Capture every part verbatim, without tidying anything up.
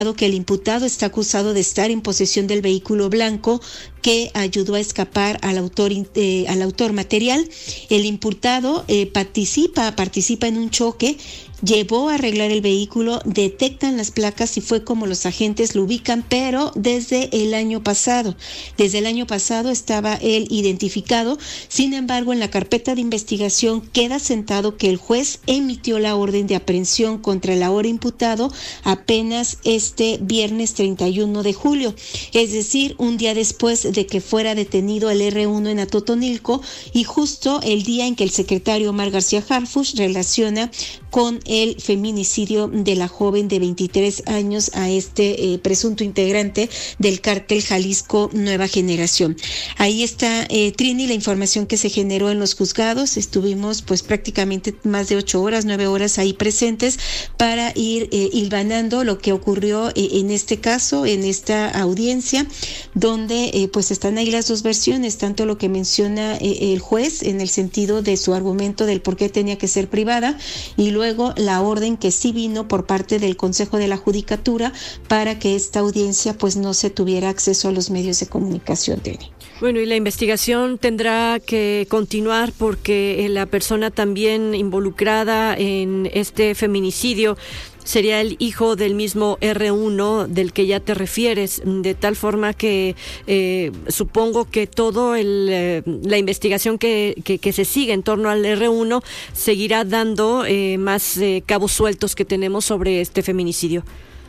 que el imputado está acusado de estar en posesión del vehículo blanco que ayudó a escapar al autor eh, al autor material. El imputado eh, participa participa en un choque, llevó a arreglar el vehículo, detectan las placas y fue como los agentes lo ubican, pero desde el año pasado. Desde el año pasado estaba él identificado. Sin embargo, en la carpeta de investigación queda sentado que el juez emitió la orden de aprehensión contra el ahora imputado apenas este viernes treinta y uno de julio, es decir, un día después de que fuera detenido el erre uno en Atotonilco y justo el día en que el secretario Omar García Harfuch relaciona con el feminicidio de la joven de veintitrés años a este eh, presunto integrante del cártel Jalisco Nueva Generación. Ahí está, eh, Trini, la información que se generó en los juzgados. Estuvimos pues prácticamente más de ocho horas, nueve horas ahí presentes para ir eh, hilvanando lo que ocurrió eh, en este caso, en esta audiencia, donde eh, pues están ahí las dos versiones, tanto lo que menciona eh, el juez en el sentido de su argumento del por qué tenía que ser privada y luego la orden que sí vino por parte del Consejo de la Judicatura para que esta audiencia pues no se tuviera acceso a los medios de comunicación, Trini. Bueno, y la investigación tendrá que continuar porque la persona también involucrada en este feminicidio sería el hijo del mismo erre uno del que ya te refieres, de tal forma que eh, supongo que todo el, eh, la investigación que, que, que se sigue en torno al erre uno seguirá dando eh, más eh, cabos sueltos que tenemos sobre este feminicidio.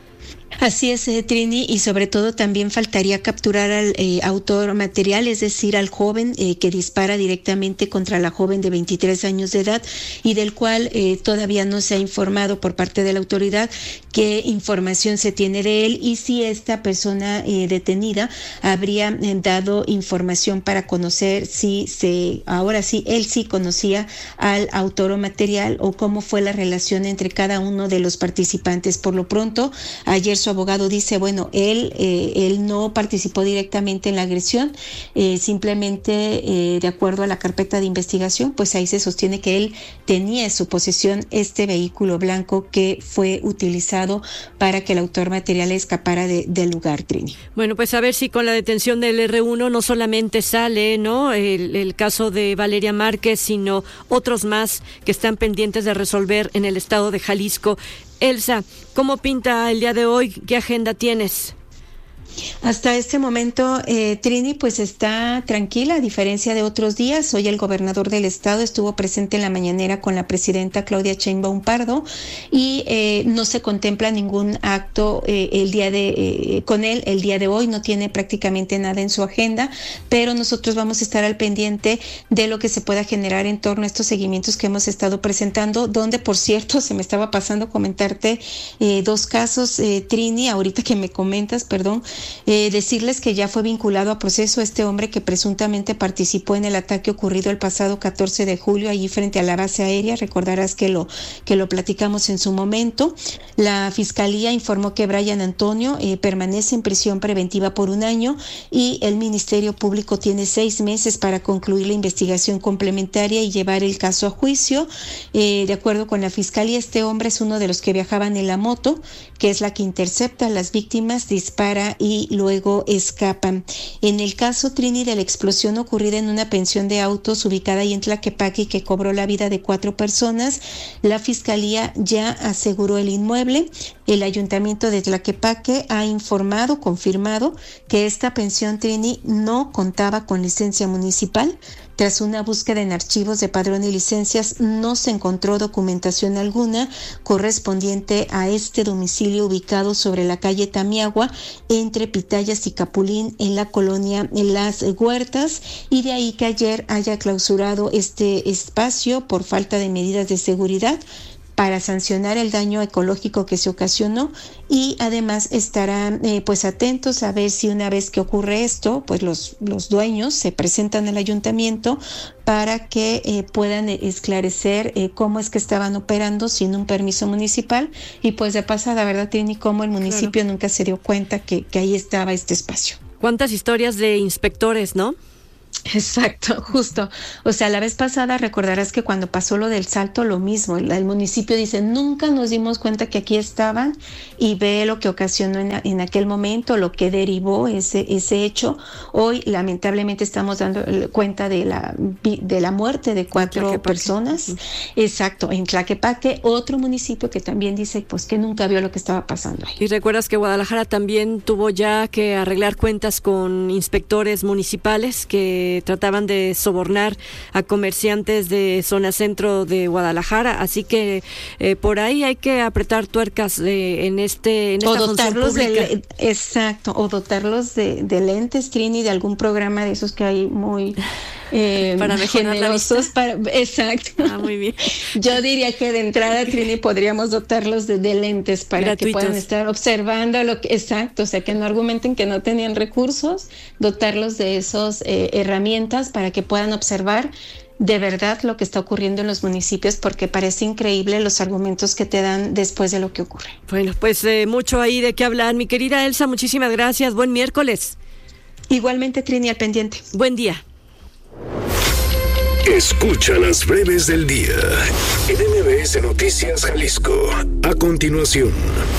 Así es, eh, Trini, y sobre todo también faltaría capturar al eh, autor material, es decir, al joven eh, que dispara directamente contra la joven de veintitrés años de edad y del cual eh, todavía no se ha informado por parte de la autoridad qué información se tiene de él y si esta persona eh, detenida habría eh, dado información para conocer si se, ahora sí, él sí conocía al autor material o cómo fue la relación entre cada uno de los participantes. Por lo pronto, ayer su abogado dice, bueno, él eh, él no participó directamente en la agresión, eh, simplemente eh, de acuerdo a la carpeta de investigación, pues ahí se sostiene que él tenía en su posesión este vehículo blanco que fue utilizado para que el autor material escapara de, del lugar, Trini. Bueno, pues a ver si con la detención del erre uno no solamente sale, ¿no?, el, el caso de Valeria Márquez, sino otros más que están pendientes de resolver en el estado de Jalisco. Elsa, ¿cómo pinta el día de hoy? ¿Qué agenda tienes? Hasta este momento, eh, Trini, pues está tranquila, a diferencia de otros días. Hoy el gobernador del estado estuvo presente en la mañanera con la presidenta Claudia Sheinbaum Pardo y eh, no se contempla ningún acto eh, el día de eh, con él el día de hoy. No tiene prácticamente nada en su agenda, pero nosotros vamos a estar al pendiente de lo que se pueda generar en torno a estos seguimientos que hemos estado presentando, donde, por cierto, se me estaba pasando comentarte eh, dos casos, eh, Trini, ahorita que me comentas, perdón. Eh, decirles que ya fue vinculado a proceso este hombre que presuntamente participó en el ataque ocurrido el pasado catorce de julio allí frente a la base aérea. Recordarás que lo que lo platicamos en su momento. La fiscalía informó que Brian Antonio eh, permanece en prisión preventiva por un año y el Ministerio Público tiene seis meses para concluir la investigación complementaria y llevar el caso a juicio. Eh, de acuerdo con la fiscalía, este hombre es uno de los que viajaban en la moto, que es la que intercepta a las víctimas, dispara y y luego escapan. En el caso, Trini, de la explosión ocurrida en una pensión de autos ubicada ahí en Tlaquepaque que cobró la vida de cuatro personas, la fiscalía ya aseguró el inmueble. El ayuntamiento de Tlaquepaque ha informado, confirmado, que esta pensión, Trini, no contaba con licencia municipal. Tras una búsqueda en archivos de padrón y licencias, no se encontró documentación alguna correspondiente a este domicilio ubicado sobre la calle Tamiagua, entre Pitayas y Capulín, en la colonia en Las Huertas, y de ahí que ayer haya clausurado este espacio por falta de medidas de seguridad para sancionar el daño ecológico que se ocasionó, y además estarán eh, pues atentos a ver si una vez que ocurre esto, pues los, los dueños se presentan al ayuntamiento para que eh, puedan esclarecer eh, cómo es que estaban operando sin un permiso municipal, y pues de pasada, ¿verdad, Trini? Cómo el municipio claro. nunca se dio cuenta que, que ahí estaba este espacio. ¿Cuántas historias de inspectores, no? Exacto, justo. O sea, la vez pasada recordarás que cuando pasó lo del Salto, lo mismo. El, el municipio dice, nunca nos dimos cuenta que aquí estaban, y ve lo que ocasionó en, en aquel momento, lo que derivó ese, ese hecho. Hoy, lamentablemente, estamos dando cuenta de la, de la muerte de cuatro personas. Uh-huh. Exacto, en Tlaquepaque, otro municipio que también dice pues que nunca vio lo que estaba pasando ahí. Y recuerdas que Guadalajara también tuvo ya que arreglar cuentas con inspectores municipales que trataban de sobornar a comerciantes de zona centro de Guadalajara, así que eh, por ahí hay que apretar tuercas eh, en este en esta o dotarlos función pública. De, exacto, o dotarlos de, de lentes, Trini, de algún programa de esos que hay muy eh, para generosos para, exacto. Ah, muy bien. Yo diría que de entrada, Trini, podríamos dotarlos de, de lentes para gratuitos, que puedan estar observando lo que, exacto, o sea, que no argumenten que no tenían recursos, dotarlos de esos eh, herramientas para que puedan observar de verdad lo que está ocurriendo en los municipios, porque parece increíble los argumentos que te dan después de lo que ocurre. Bueno, pues eh, mucho ahí de qué hablar. Mi querida Elsa, muchísimas gracias. Buen miércoles. Igualmente, Trini, al pendiente. Buen día. Escucha las breves del día en M B S Noticias Jalisco. A continuación.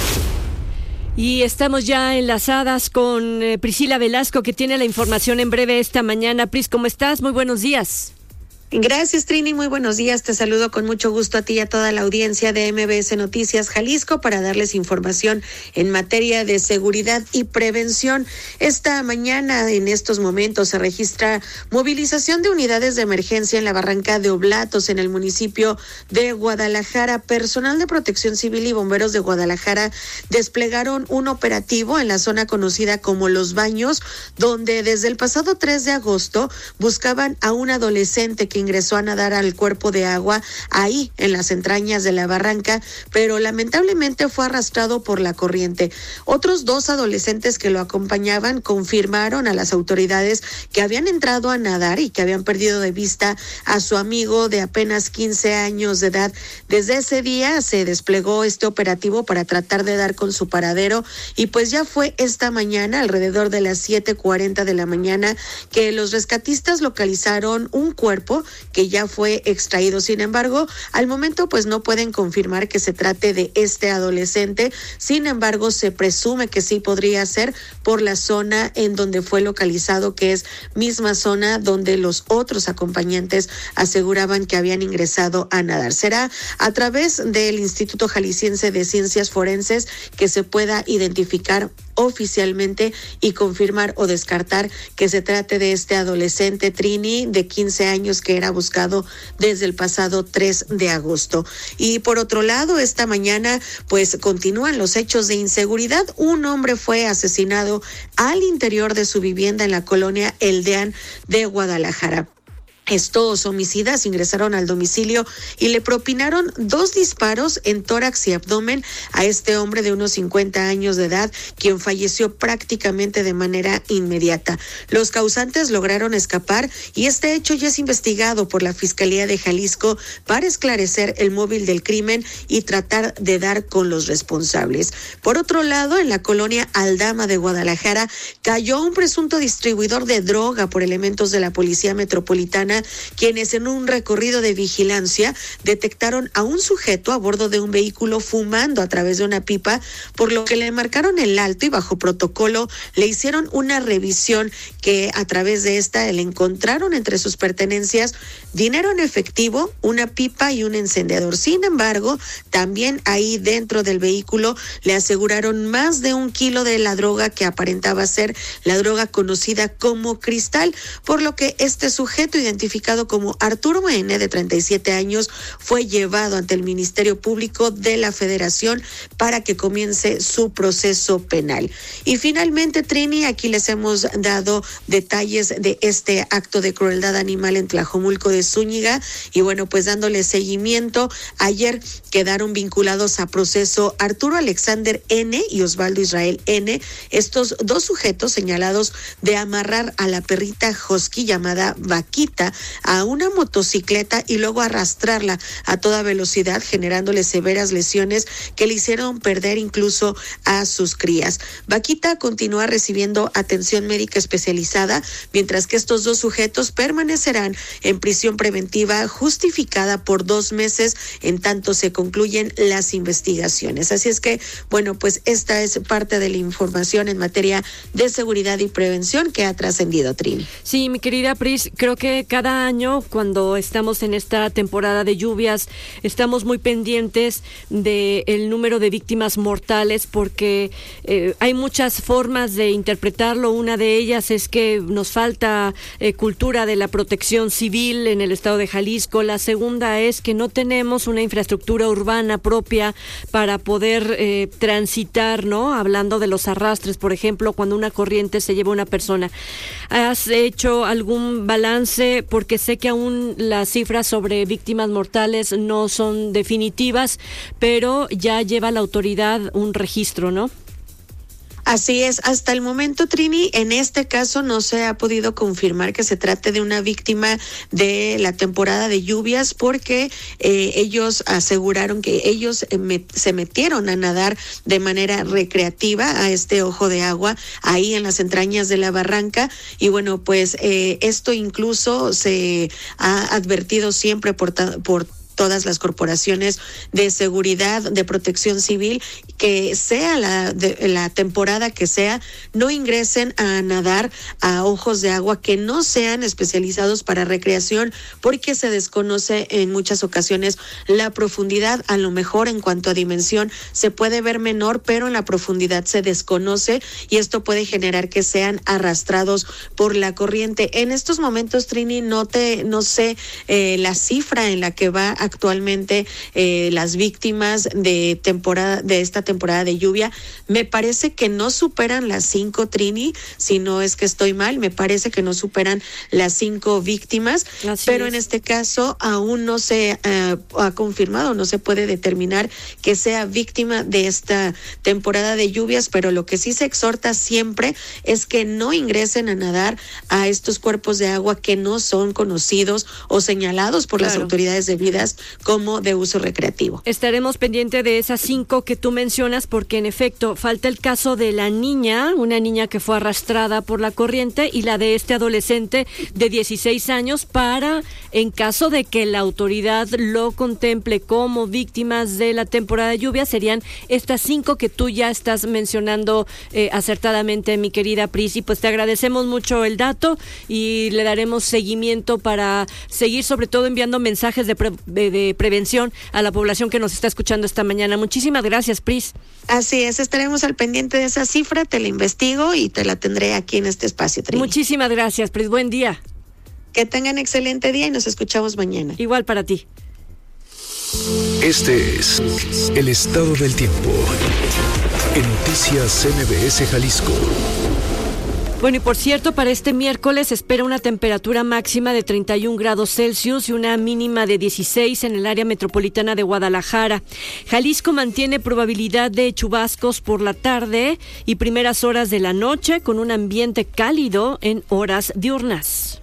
Y estamos ya enlazadas con eh, Priscila Velasco, que tiene la información en breve esta mañana. Pris, ¿cómo estás? Muy buenos días. Gracias, Trini. Muy buenos días. Te saludo con mucho gusto a ti y a toda la audiencia de M B S Noticias Jalisco para darles información en materia de seguridad y prevención. Esta mañana, en estos momentos, se registra movilización de unidades de emergencia en la barranca de Oblatos, en el municipio de Guadalajara. Personal de Protección Civil y bomberos de Guadalajara desplegaron un operativo en la zona conocida como Los Baños, donde desde el pasado tres de agosto buscaban a un adolescente que ingresó a nadar al cuerpo de agua ahí en las entrañas de la barranca, pero lamentablemente fue arrastrado por la corriente. Otros dos adolescentes que lo acompañaban confirmaron a las autoridades que habían entrado a nadar y que habían perdido de vista a su amigo de apenas quince años de edad. Desde ese día se desplegó este operativo para tratar de dar con su paradero, y pues ya fue esta mañana, alrededor de las siete cuarenta de la mañana, que los rescatistas localizaron un cuerpo que ya fue extraído. Sin embargo, al momento pues no pueden confirmar que se trate de este adolescente. Sin embargo, se presume que sí podría ser por la zona en donde fue localizado, que es misma zona donde los otros acompañantes aseguraban que habían ingresado a nadar. Será a través del Instituto Jalisciense de Ciencias Forenses que se pueda identificar oficialmente y confirmar o descartar que se trate de este adolescente, Trini, de quince años, que era buscado desde el pasado tres de agosto. Y por otro lado, esta mañana pues continúan los hechos de inseguridad. Un hombre fue asesinado al interior de su vivienda en la colonia Eldean de Guadalajara. Estos homicidas ingresaron al domicilio y le propinaron dos disparos en tórax y abdomen a este hombre de unos cincuenta años de edad, quien falleció prácticamente de manera inmediata. Los causantes lograron escapar y este hecho ya es investigado por la Fiscalía de Jalisco para esclarecer el móvil del crimen y tratar de dar con los responsables. Por otro lado, en la colonia Aldama de Guadalajara cayó un presunto distribuidor de droga por elementos de la Policía Metropolitana, quienes en un recorrido de vigilancia detectaron a un sujeto a bordo de un vehículo fumando a través de una pipa, por lo que le marcaron el alto y bajo protocolo le hicieron una revisión, que a través de esta le encontraron entre sus pertenencias dinero en efectivo, una pipa y un encendedor. Sin embargo, también ahí dentro del vehículo le aseguraron más de un kilo de la droga que aparentaba ser la droga conocida como cristal, por lo que este sujeto, identificado como Arturo N., de treinta y siete años, fue llevado ante el Ministerio Público de la Federación para que comience su proceso penal. Y finalmente, Trini, aquí les hemos dado detalles de este acto de crueldad animal en Tlajomulco de Zúñiga, y bueno, pues dándole seguimiento, ayer quedaron vinculados a proceso Arturo Alexander N. y Osvaldo Israel N., estos dos sujetos señalados de amarrar a la perrita husky llamada Vaquita a una motocicleta y luego arrastrarla a toda velocidad, generándole severas lesiones que le hicieron perder incluso a sus crías. Vaquita continúa recibiendo atención médica especializada, mientras que estos dos sujetos permanecerán en prisión preventiva justificada por dos meses en tanto se concluyen las investigaciones. Así es que, bueno, pues esta es parte de la información en materia de seguridad y prevención que ha trascendido, Trini. Sí, mi querida Pris, creo que cada año cuando estamos en esta temporada de lluvias estamos muy pendientes del número de víctimas mortales porque eh, hay muchas formas de interpretarlo. Una de ellas es que nos falta eh, cultura de la protección civil en el estado de Jalisco. La segunda es que no tenemos una infraestructura urbana propia para poder eh, transitar, ¿no? Hablando de los arrastres, por ejemplo, cuando una corriente se lleva a una persona. ¿Has hecho algún balance? Porque sé que aún las cifras sobre víctimas mortales no son definitivas, pero ya lleva la autoridad un registro, ¿no? Así es, hasta el momento, Trini, en este caso no se ha podido confirmar que se trate de una víctima de la temporada de lluvias porque eh, ellos aseguraron que ellos eh, met, se metieron a nadar de manera recreativa a este ojo de agua ahí en las entrañas de la barranca y bueno, pues eh, esto incluso se ha advertido siempre por, ta, por todas las corporaciones de seguridad, de protección civil, que sea la, de, la temporada que sea, no ingresen a nadar a ojos de agua que no sean especializados para recreación, porque se desconoce en muchas ocasiones la profundidad. A lo mejor en cuanto a dimensión se puede ver menor, pero en la profundidad se desconoce y esto puede generar que sean arrastrados por la corriente. En estos momentos, Trini, no te, no sé eh, la cifra en la que va actualmente eh, las víctimas de temporada de esta temporada de lluvia. Me parece que no superan las cinco, Trini, si no es que estoy mal, me parece que no superan las cinco víctimas, Así pero es. En este caso aún no se uh, ha confirmado, no se puede determinar que sea víctima de esta temporada de lluvias, pero lo que sí se exhorta siempre es que no ingresen a nadar a estos cuerpos de agua que no son conocidos o señalados por claro. las autoridades debidas como de uso recreativo. Estaremos pendientes de esas cinco que tú mencionas porque en efecto falta el caso de la niña, una niña que fue arrastrada por la corriente y la de este adolescente de dieciséis años para, en caso de que la autoridad lo contemple como víctimas de la temporada de lluvia, serían estas cinco que tú ya estás mencionando eh, acertadamente, mi querida Pris, y pues te agradecemos mucho el dato y le daremos seguimiento para seguir sobre todo enviando mensajes de, pre- de, de prevención a la población que nos está escuchando esta mañana. Muchísimas gracias, Pris. Así es, estaremos al pendiente de esa cifra, te la investigo y te la tendré aquí en este espacio, Trini. Muchísimas gracias, Pris. Buen día. Que tengan excelente día y nos escuchamos mañana. Igual para ti. Este es el estado del tiempo en Noticias M B S Jalisco. Bueno, y por cierto, para este miércoles se espera una temperatura máxima de treinta y un grados Celsius y una mínima de dieciséis en el área metropolitana de Guadalajara. Jalisco mantiene probabilidad de chubascos por la tarde y primeras horas de la noche con un ambiente cálido en horas diurnas.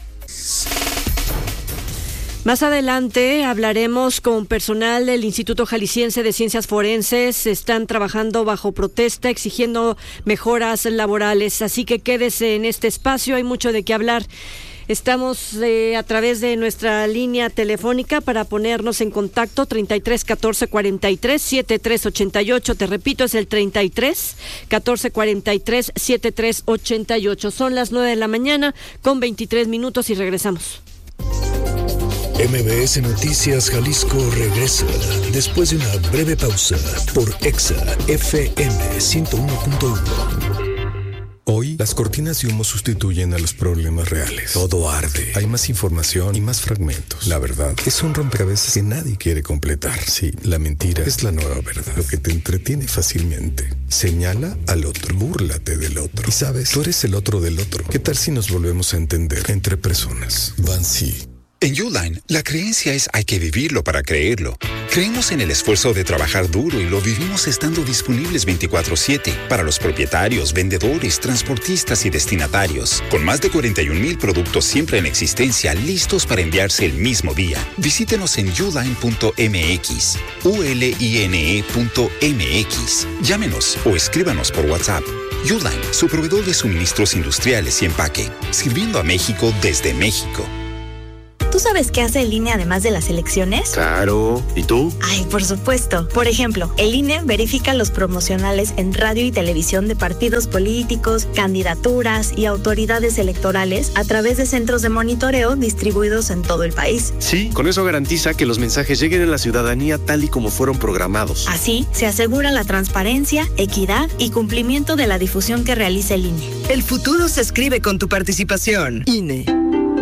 Más adelante hablaremos con personal del Instituto Jalisciense de Ciencias Forenses. Están trabajando bajo protesta, exigiendo mejoras laborales. Así que quédese en este espacio, hay mucho de qué hablar. Estamos eh, a través de nuestra línea telefónica para ponernos en contacto, treinta y tres catorce cuarenta y tres setenta y tres ochenta y ocho. Te repito, es el treinta y tres catorce cuarenta y tres setenta y tres ochenta y ocho. Son las nueve de la mañana con veintitrés minutos y regresamos. M B S Noticias Jalisco regresa después de una breve pausa por Exa F M ciento uno punto uno. Hoy, las cortinas de humo sustituyen a los problemas reales. Todo arde. Hay más información y más fragmentos. La verdad es un rompecabezas que nadie quiere completar. Sí, la mentira es la nueva verdad. Lo que te entretiene fácilmente. Señala al otro. Búrlate del otro. Y sabes, tú eres el otro del otro. ¿Qué tal si nos volvemos a entender entre personas? Bansi. En Uline, la creencia es hay que vivirlo para creerlo. Creemos en el esfuerzo de trabajar duro y lo vivimos estando disponibles veinticuatro siete para los propietarios, vendedores, transportistas y destinatarios. Con más de cuarenta y un mil productos siempre en existencia, listos para enviarse el mismo día. Visítenos en uline punto m x, u l i n e punto m x. Llámenos o escríbanos por WhatsApp. Uline, su proveedor de suministros industriales y empaque, sirviendo a México desde México. ¿Tú sabes qué hace el I N E además de las elecciones? Claro. ¿Y tú? Ay, por supuesto. Por ejemplo, el I N E verifica los promocionales en radio y televisión de partidos políticos, candidaturas y autoridades electorales a través de centros de monitoreo distribuidos en todo el país. Sí, con eso garantiza que los mensajes lleguen a la ciudadanía tal y como fueron programados. Así, se asegura la transparencia, equidad y cumplimiento de la difusión que realiza el I N E. El futuro se escribe con tu participación. I N E.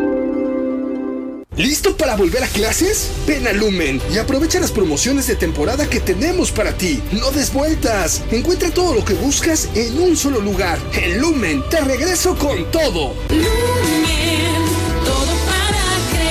¿Listo para volver a clases? Ven a Lumen y aprovecha las promociones de temporada que tenemos para ti. No des vueltas. Encuentra todo lo que buscas en un solo lugar. En Lumen, te regreso con todo. Lumen, todo para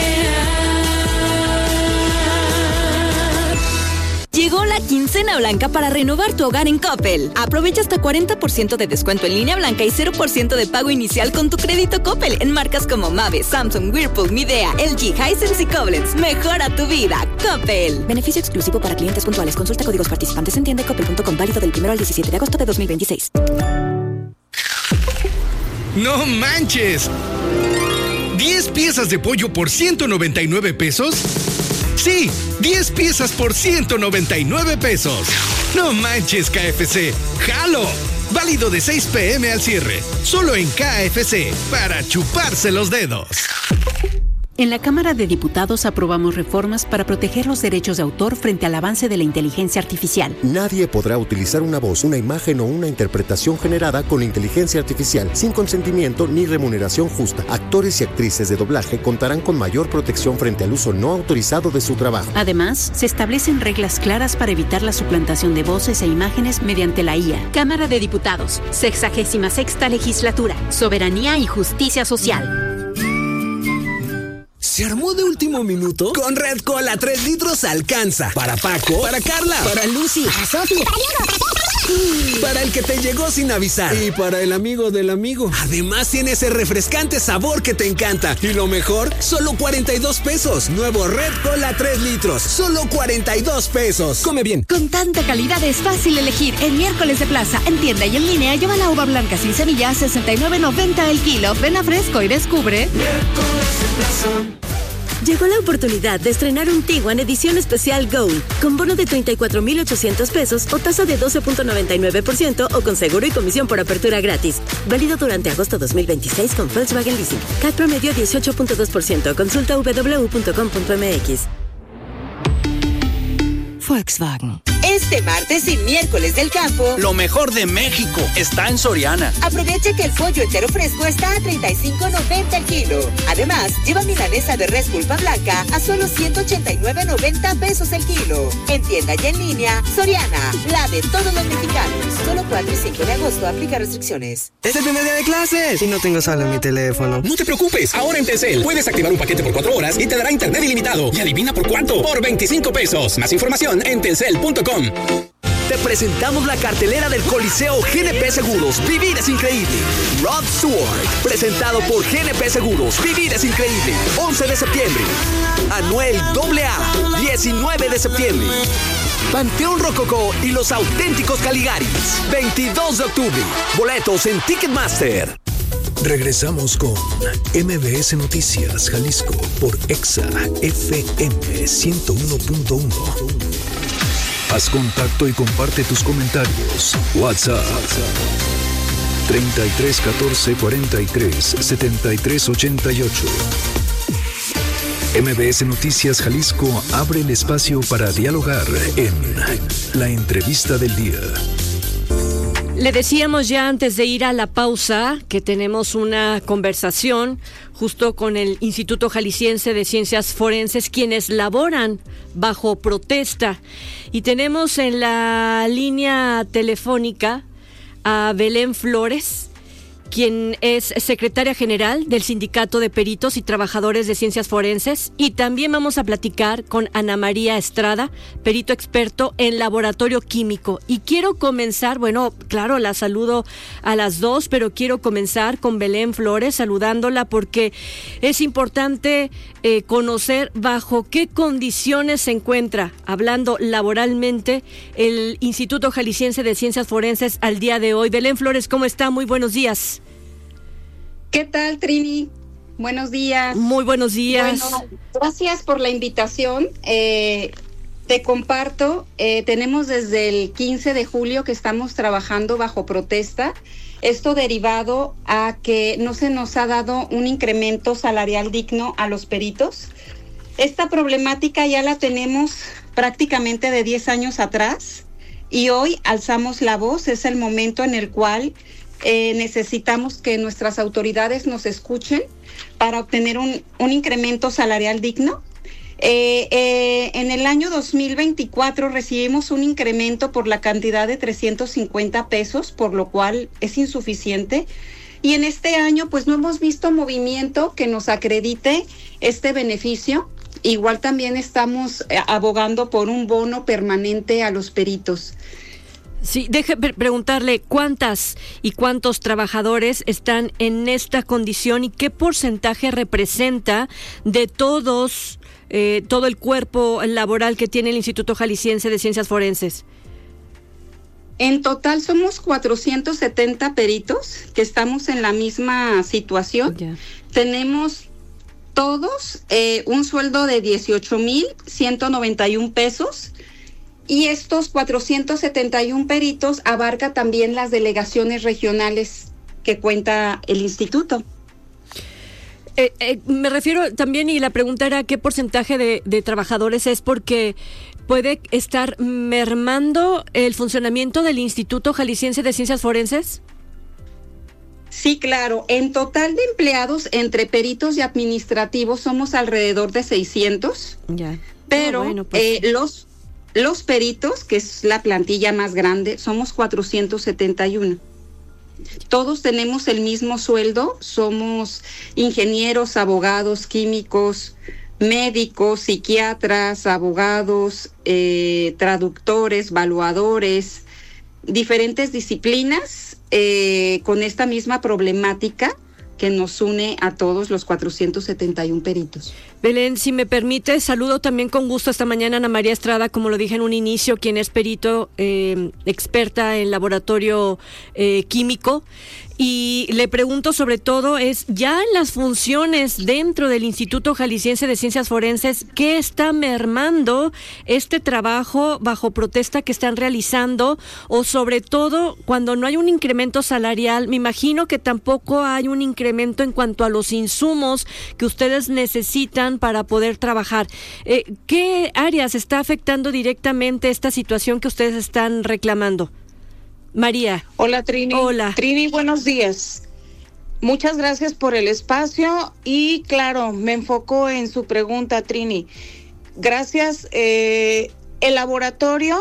crear. Llegó la quincena blanca para renovar tu hogar en Coppel. Aprovecha hasta cuarenta por ciento de descuento en línea blanca y cero por ciento de pago inicial con tu crédito Coppel en marcas como Mave, Samsung, Whirlpool, Midea, L G, Hisense y Koblenz. Mejora tu vida. Coppel. Beneficio exclusivo para clientes puntuales. Consulta códigos participantes en tienda coppel punto com. Válido del primero al diecisiete de agosto de dos mil veintiséis. ¡No manches! ¿diez piezas de pollo por ciento noventa y nueve pesos? Sí, diez piezas por ciento noventa y nueve pesos. No manches, K F C. ¡Jalo! Válido de seis p m al cierre. Solo en K F C, para chuparse los dedos. En la Cámara de Diputados aprobamos reformas para proteger los derechos de autor frente al avance de la inteligencia artificial. Nadie podrá utilizar una voz, una imagen o una interpretación generada con inteligencia artificial sin consentimiento ni remuneración justa. Actores y actrices de doblaje contarán con mayor protección frente al uso no autorizado de su trabajo. Además, se establecen reglas claras para evitar la suplantación de voces e imágenes mediante la I A. Cámara de Diputados, sexagésima sexta legislatura, soberanía y justicia social. ¿Se armó de último minuto? Con Red Cola tres litros alcanza. Para Paco, para Carla, para Lucy, para Sofi, para Diego, para el que te llegó sin avisar y para el amigo del amigo. Además tiene ese refrescante sabor que te encanta. Y lo mejor, solo cuarenta y dos pesos. Nuevo Red Cola tres litros, solo cuarenta y dos pesos. Come bien. Con tanta calidad es fácil elegir. En miércoles de plaza, en tienda y en línea, lleva la uva blanca sin semilla a sesenta y nueve noventa el kilo. Ven a Fresco y descubre. Miércoles de plaza. Llegó la oportunidad de estrenar un Tiguan edición especial Gold, con bono de treinta y cuatro mil ochocientos pesos o tasa de doce punto noventa y nueve por ciento o con seguro y comisión por apertura gratis. Válido durante agosto dos mil veintiséis con Volkswagen Leasing. C A T promedio dieciocho punto dos por ciento. Consulta w w w punto com punto m x. Volkswagen. Este martes y miércoles del campo, lo mejor de México está en Soriana. Aprovecha que el pollo entero fresco está a treinta y cinco noventa el kilo. Además, lleva milanesa de res pulpa blanca a solo ciento ochenta y nueve noventa pesos el kilo. En tienda y en línea, Soriana, la de todos los mexicanos. Solo cuatro y cinco de agosto, aplica restricciones. Es el primer día de clases y no tengo saldo en mi teléfono. No te preocupes, ahora en Telcel puedes activar un paquete por cuatro horas y te dará internet ilimitado. Y adivina por cuánto, por veinticinco pesos. Más información en telcel punto com. Te presentamos la cartelera del Coliseo G N P Seguros. Vivir es increíble. Rod Stewart, presentado por G N P Seguros. Vivir es increíble. once de septiembre. Anuel doble A, diecinueve de septiembre. Panteón Rococó y los auténticos Caligaris, veintidós de octubre. Boletos en Ticketmaster. Regresamos con M B S Noticias Jalisco por Exa F M ciento uno punto uno. Haz contacto y comparte tus comentarios. WhatsApp treinta y tres catorce cuarenta y tres setenta y tres ochenta y ocho. M B S Noticias Jalisco abre el espacio para dialogar en la entrevista del día. Le decíamos ya antes de ir a la pausa que tenemos una conversación justo con el Instituto Jalisciense de Ciencias Forenses, quienes laboran bajo protesta. Y tenemos en la línea telefónica a Belén Flores, quien es secretaria general del Sindicato de Peritos y Trabajadores de Ciencias Forenses. Y también vamos a platicar con Ana María Estrada, perito experto en laboratorio químico. Y quiero comenzar, bueno, claro, la saludo a las dos, pero quiero comenzar con Belén Flores, saludándola porque es importante eh, conocer bajo qué condiciones se encuentra, hablando laboralmente, el Instituto Jalisciense de Ciencias Forenses al día de hoy. Belén Flores, ¿cómo está? Muy buenos días. ¿Qué tal, Trini? Buenos días. Muy buenos días. Bueno, gracias por la invitación. Eh, te comparto, eh, tenemos desde el quince de julio que estamos trabajando bajo protesta. Esto derivado a que no se nos ha dado un incremento salarial digno a los peritos. Esta problemática ya la tenemos prácticamente de diez años atrás y hoy alzamos la voz. Es el momento en el cual Eh, necesitamos que nuestras autoridades nos escuchen para obtener un, un incremento salarial digno. Eh, eh, en el año dos mil veinticuatro recibimos un incremento por la cantidad de trescientos cincuenta pesos, por lo cual es insuficiente. Y en este año pues no hemos visto movimiento que nos acredite este beneficio. Igual también estamos eh, abogando por un bono permanente a los peritos. Sí, deje preguntarle cuántas y cuántos trabajadores están en esta condición y qué porcentaje representa de todos, eh, todo el cuerpo laboral que tiene el Instituto Jalisciense de Ciencias Forenses. En total somos cuatrocientos setenta peritos que estamos en la misma situación. Yeah. Tenemos todos eh, un sueldo de dieciocho mil ciento noventa y un pesos. Y estos cuatrocientos setenta y un peritos abarca también las delegaciones regionales que cuenta el instituto. Eh, eh, me refiero también, y la pregunta era qué porcentaje de, de trabajadores es, porque puede estar mermando el funcionamiento del Instituto Jalisciense de Ciencias Forenses. Sí, claro. En total de empleados entre peritos y administrativos somos alrededor de seiscientos. Ya. Pero oh, bueno, pues, eh, los Los peritos, que es la plantilla más grande, somos cuatrocientos setenta y uno. Todos tenemos el mismo sueldo, somos ingenieros, abogados, químicos, médicos, psiquiatras, abogados, eh, traductores, evaluadores, diferentes disciplinas eh, con esta misma problemática que nos une a todos los cuatrocientos setenta y un peritos. Belén, si me permite, saludo también con gusto esta mañana a Ana María Estrada, como lo dije en un inicio, quien es perito eh, experta en laboratorio eh, químico. Y le pregunto sobre todo es, ya en las funciones dentro del Instituto Jalisciense de Ciencias Forenses, ¿qué está mermando este trabajo bajo protesta que están realizando? O sobre todo, cuando no hay un incremento salarial, me imagino que tampoco hay un incremento en cuanto a los insumos que ustedes necesitan para poder trabajar. Eh, ¿Qué áreas está afectando directamente esta situación que ustedes están reclamando? María. Hola, Trini. Hola. Trini, buenos días. Muchas gracias por el espacio y claro, me enfoco en su pregunta, Trini. Gracias. Eh, el laboratorio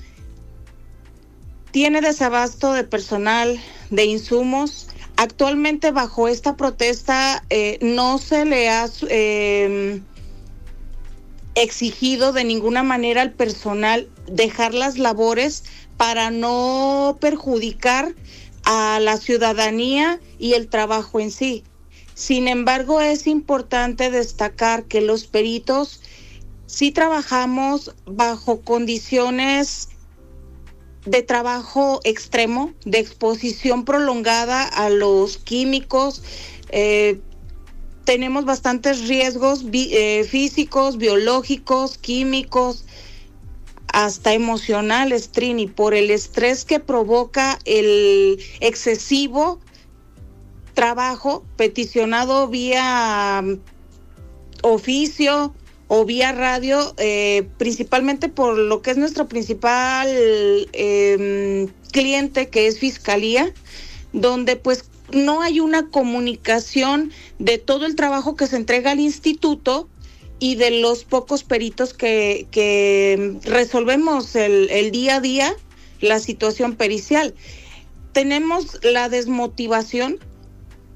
tiene desabasto de personal, de insumos. Actualmente bajo esta protesta eh, no se le ha eh, exigido de ninguna manera al personal dejar las labores para no perjudicar a la ciudadanía y el trabajo en sí. Sin embargo, es importante destacar que los peritos sí trabajamos bajo condiciones de trabajo extremo, de exposición prolongada a los químicos. Eh, tenemos bastantes riesgos bi- eh, físicos, biológicos, químicos, hasta emocionales, Trini, por el estrés que provoca el excesivo trabajo peticionado vía oficio o vía radio, eh, principalmente por lo que es nuestro principal eh, cliente, que es Fiscalía, donde pues no hay una comunicación de todo el trabajo que se entrega al instituto y de los pocos peritos que, que resolvemos el, el día a día la situación pericial. Tenemos la desmotivación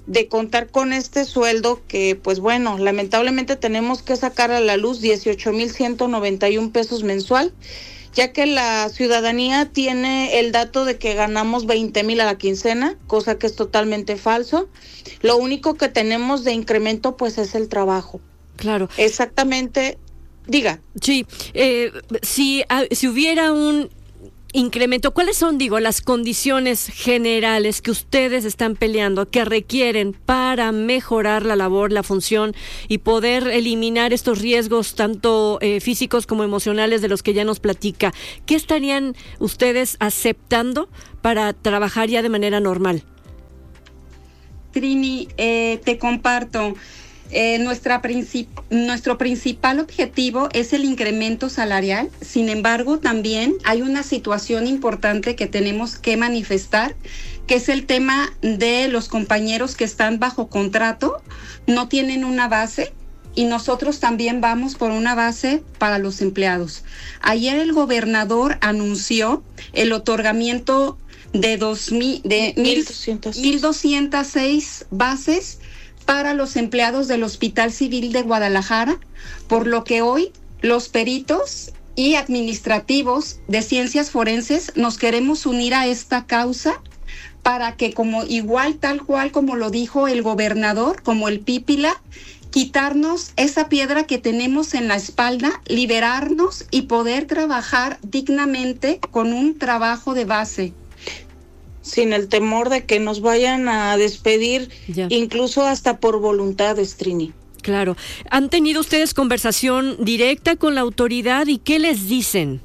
de contar con este sueldo que, pues bueno, lamentablemente tenemos que sacar a la luz dieciocho mil ciento noventa y un pesos mensual, ya que la ciudadanía tiene el dato de que ganamos veinte mil a la quincena, cosa que es totalmente falso. Lo único que tenemos de incremento pues es el trabajo. Claro. Exactamente, diga. Sí, eh, si, uh, si hubiera un incremento, ¿cuáles son, digo, las condiciones generales que ustedes están peleando, que requieren para mejorar la labor, la función y poder eliminar estos riesgos tanto eh, físicos como emocionales de los que ya nos platica? ¿Qué estarían ustedes aceptando para trabajar ya de manera normal? Trini, eh, te comparto. Eh, nuestra princip- nuestro principal objetivo es el incremento salarial. Sin embargo, también hay una situación importante que tenemos que manifestar, que es el tema de los compañeros que están bajo contrato, no tienen una base, y nosotros también vamos por una base para los empleados. Ayer el gobernador anunció el otorgamiento de dos mil, de mil doscientas seis bases para los empleados del Hospital Civil de Guadalajara, por lo que hoy los peritos y administrativos de ciencias forenses nos queremos unir a esta causa para que, como igual tal cual como lo dijo el gobernador, como el Pípila, quitarnos esa piedra que tenemos en la espalda, liberarnos y poder trabajar dignamente con un trabajo de base. Sin el temor de que nos vayan a despedir, ya. Incluso hasta por voluntad, Trini. Claro. ¿Han tenido ustedes conversación directa con la autoridad y qué les dicen?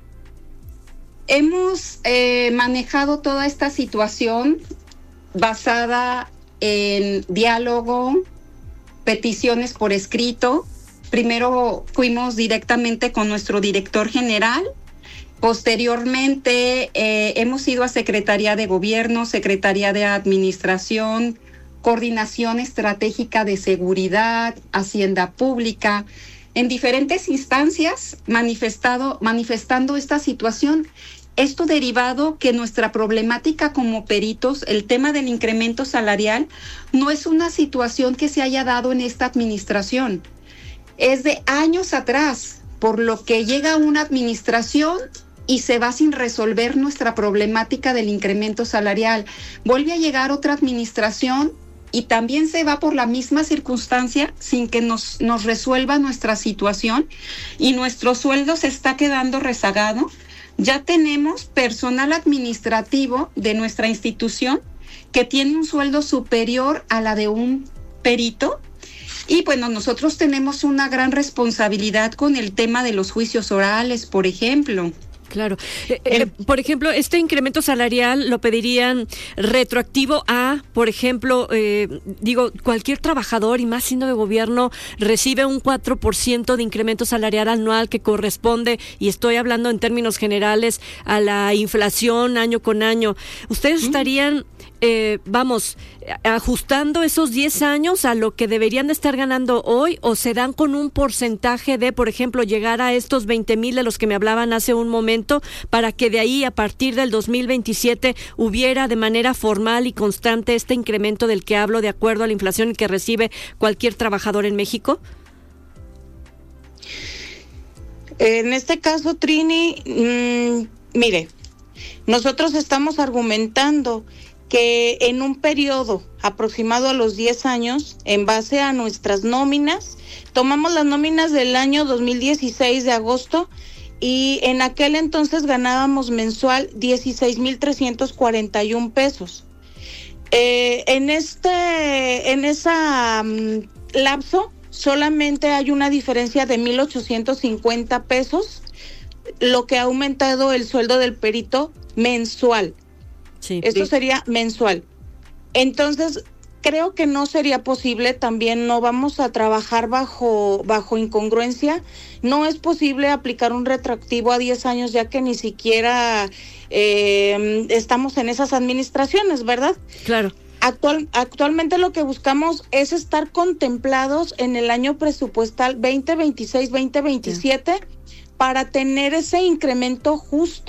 Hemos eh, manejado toda esta situación basada en diálogo, peticiones por escrito. Primero fuimos directamente con nuestro director general. Posteriormente eh, hemos ido a Secretaría de Gobierno, Secretaría de Administración, Coordinación Estratégica de Seguridad, Hacienda Pública, en diferentes instancias manifestado, manifestando esta situación. Esto derivado que nuestra problemática como peritos, el tema del incremento salarial, no es una situación que se haya dado en esta administración. Es de años atrás, por lo que llega una administración y se va sin resolver nuestra problemática del incremento salarial. Vuelve a llegar otra administración y también se va por la misma circunstancia sin que nos, nos resuelva nuestra situación y nuestro sueldo se está quedando rezagado. Ya tenemos personal administrativo de nuestra institución que tiene un sueldo superior a la de un perito. Y bueno, nosotros tenemos una gran responsabilidad con el tema de los juicios orales, por ejemplo. Claro. Eh, eh, por ejemplo, este incremento salarial lo pedirían retroactivo a, por ejemplo, eh, digo, cualquier trabajador y más siendo de gobierno recibe un cuatro por ciento de incremento salarial anual que corresponde, y estoy hablando en términos generales, a la inflación año con año. ¿Ustedes mm. estarían, eh, vamos, ajustando esos diez años a lo que deberían de estar ganando hoy, o se dan con un porcentaje de, por ejemplo, llegar a estos veinte mil de los que me hablaban hace un momento, para que de ahí a partir del dos mil veintisiete hubiera de manera formal y constante este incremento del que hablo de acuerdo a la inflación que recibe cualquier trabajador en México? En este caso, Trini, mmm, mire, nosotros estamos argumentando que en un periodo aproximado a los diez años, en base a nuestras nóminas, tomamos las nóminas del año dos mil dieciséis de agosto, y en aquel entonces ganábamos mensual dieciséis mil trescientos cuarenta y un pesos. Eh, en este, en esa um, lapso solamente hay una diferencia de mil ochocientos cincuenta pesos, lo que ha aumentado el sueldo del perito mensual. Sí, Esto sí. sería mensual. Entonces, creo que no sería posible, también no vamos a trabajar bajo, bajo incongruencia. No es posible aplicar un retroactivo a diez años, ya que ni siquiera eh, estamos en esas administraciones, ¿verdad? Claro. Actual, actualmente lo que buscamos es estar contemplados en el año presupuestal veinte veintiséis veinte veintisiete, yeah, para tener ese incremento justo.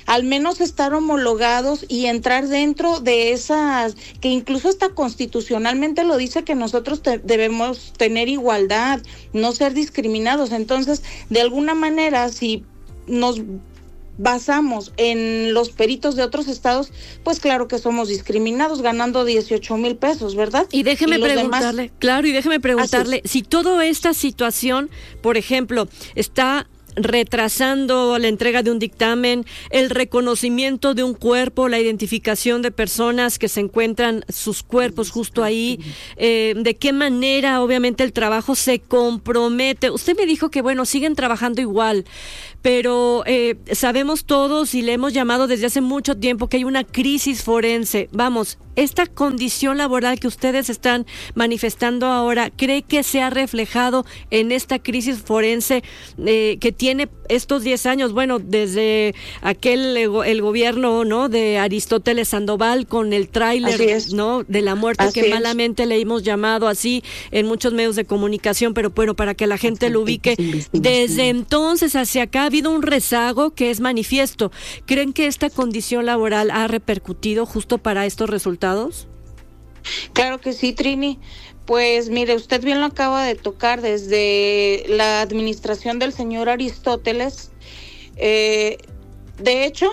al menos estar homologados y entrar dentro de esas, que incluso hasta constitucionalmente lo dice, que nosotros te, debemos tener igualdad, no ser discriminados. Entonces, de alguna manera, si nos basamos en los peritos de otros estados, pues claro que somos discriminados, ganando dieciocho mil pesos, ¿verdad? Y déjeme y preguntarle, demás... claro, y déjeme preguntarle, Así. si toda esta situación, por ejemplo, está retrasando la entrega de un dictamen, el reconocimiento de un cuerpo, la identificación de personas que se encuentran sus cuerpos justo ahí, eh, de qué manera obviamente el trabajo se compromete. Usted me dijo que bueno, siguen trabajando igual, pero eh, sabemos todos y le hemos llamado desde hace mucho tiempo que hay una crisis forense. Vamos, esta condición laboral que ustedes están manifestando ahora, ¿cree que se ha reflejado en esta crisis forense eh, que tiene estos diez años? Bueno, desde aquel el gobierno, ¿no?, de Aristóteles Sandoval con el tráiler, ¿no?, de la muerte, así que es. Malamente le hemos llamado así en muchos medios de comunicación, pero bueno, para que la gente lo ubique, desde entonces hacia acá ha habido un rezago que es manifiesto. ¿Creen que esta condición laboral ha repercutido justo para estos resultados? Claro que sí, Trini. Pues mire, usted bien lo acaba de tocar, desde la administración del señor Aristóteles. Eh, de hecho,